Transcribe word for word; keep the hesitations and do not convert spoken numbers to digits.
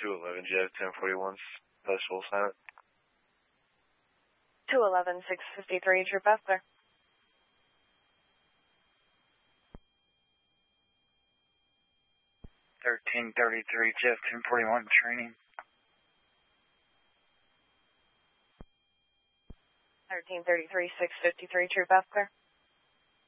two eleven, Jeff, ten forty-one, special silent. two eleven, six fifty-three, Troop F clear. thirteen thirty-three, Jeff, ten forty-one, training. thirteen thirty-three, six fifty-three, Troop F clear.